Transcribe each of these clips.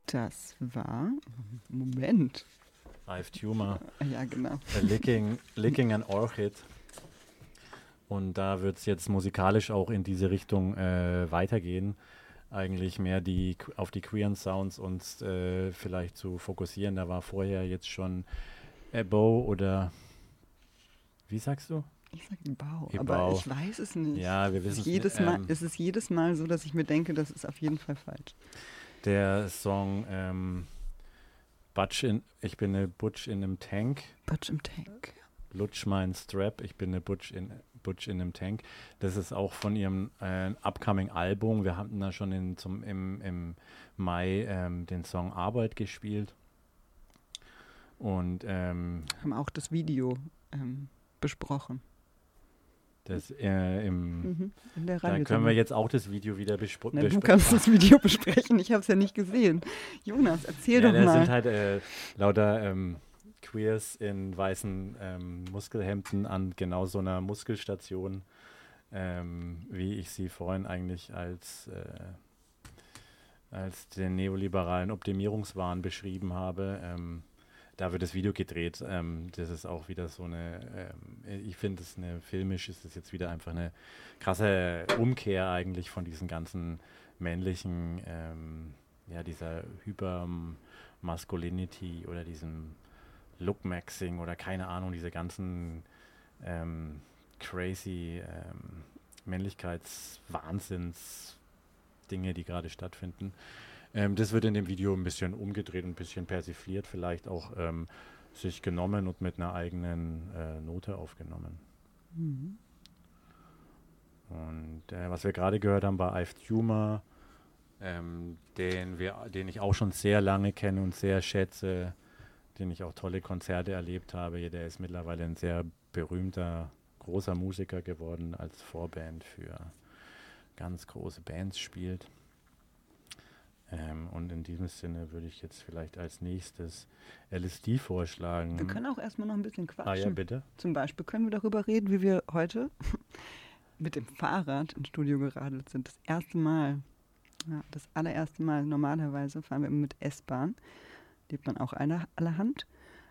Das war, Moment. I've Tumor. Ja, genau. Licking an Orchid. Und da wird es jetzt musikalisch auch in diese Richtung weitergehen. Eigentlich mehr auf die queeren Sounds uns vielleicht zu fokussieren. Da war vorher jetzt schon Ebo oder wie sagst du? Ich sag Ebau, Ebau. aber ich weiß es nicht. Ja, wir wissen es nicht. Es ist jedes Mal so, dass ich mir denke, das ist auf jeden Fall falsch. Der Song ich bin eine Butch in einem Tank. Butch im Tank. Lutsch mein Strap, ich bin eine Butch in einem Tank. Das ist auch von ihrem upcoming Album. Wir hatten da schon im Mai den Song Arbeit gespielt. Und haben auch das Video besprochen. In der da können wir jetzt auch das Video wieder besprechen. Du kannst das Video besprechen, ich habe es ja nicht gesehen. Jonas, erzähl doch mal. Da sind halt lauter Queers in weißen Muskelhemden an genau so einer Muskelstation, wie ich sie vorhin eigentlich als den neoliberalen Optimierungswahn beschrieben habe. Da wird das Video gedreht. Das ist auch wieder so ich finde es filmisch ist es jetzt wieder einfach eine krasse Umkehr eigentlich von diesen ganzen männlichen, dieser Hypermasculinity oder diesem Look-Maxing oder keine Ahnung, diese ganzen crazy Männlichkeitswahnsinns-Dinge, die gerade stattfinden. Das wird in dem Video ein bisschen umgedreht, ein bisschen persifliert, vielleicht auch sich genommen und mit einer eigenen Note aufgenommen. Mhm. Und was wir gerade gehört haben, war I've Tumor, den ich auch schon sehr lange kenne und sehr schätze, den ich auch tolle Konzerte erlebt habe. Der ist mittlerweile ein sehr berühmter, großer Musiker geworden, als Vorband für ganz große Bands spielt. Und in diesem Sinne würde ich jetzt vielleicht als nächstes LSD vorschlagen. Wir können auch erstmal noch ein bisschen quatschen. Ah ja, bitte. Zum Beispiel können wir darüber reden, wie wir heute mit dem Fahrrad ins Studio geradelt sind. Das erste Mal. Ja, das allererste Mal. Normalerweise fahren wir immer mit S-Bahn. Lebt man auch allerhand.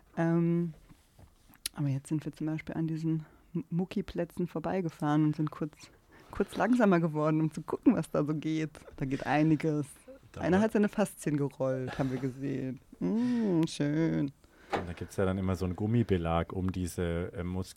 Aber jetzt sind wir zum Beispiel an diesen Muckiplätzen vorbeigefahren und sind kurz langsamer geworden, um zu gucken, was da so geht. Da geht einiges. Einer hat seine Faszien gerollt, haben wir gesehen. Schön. Und da gibt es ja dann immer so einen Gummibelag um diese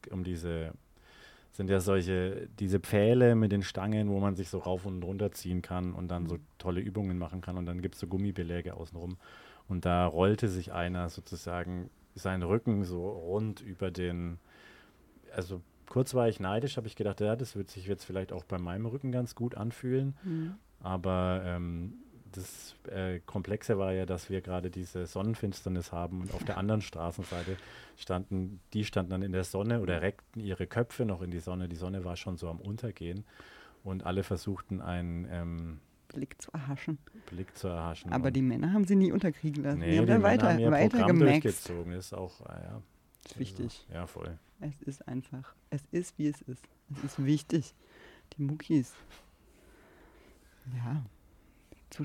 sind ja diese Pfähle mit den Stangen, wo man sich so rauf und runter ziehen kann und dann so tolle Übungen machen kann. Und dann gibt es so Gummibeläge außenrum. Und da rollte sich einer sozusagen seinen Rücken so rund über also kurz war ich neidisch, habe ich gedacht, ja, das wird sich jetzt vielleicht auch bei meinem Rücken ganz gut anfühlen. Mhm. Aber das Komplexe war ja, dass wir gerade diese Sonnenfinsternis haben und auf der anderen Straßenseite standen dann in der Sonne oder reckten ihre Köpfe noch in die Sonne. Die Sonne war schon so am Untergehen und alle versuchten einen Blick zu erhaschen. Aber die Männer haben sie nie unterkriegen lassen. Nee, die Männer haben ihr Programm durchgezogen. Das ist auch, Das ist wichtig. Ja, voll. Es ist einfach, es ist wie es ist. Es ist wichtig. Die Muckis. Ja.